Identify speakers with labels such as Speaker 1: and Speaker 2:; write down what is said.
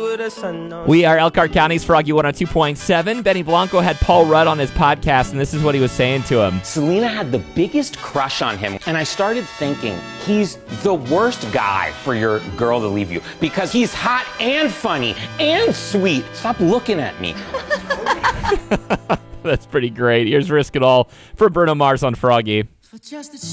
Speaker 1: We are Elkhart County's Froggy 102.7. Benny Blanco had Paul Rudd on his podcast, and this is what he was saying to him.
Speaker 2: Selena had the biggest crush on him, and I started thinking, he's the worst guy for your girl to leave you, because he's hot and funny and sweet. Stop looking at me.
Speaker 1: That's pretty great. Here's Risk It All for Bruno Mars on Froggy.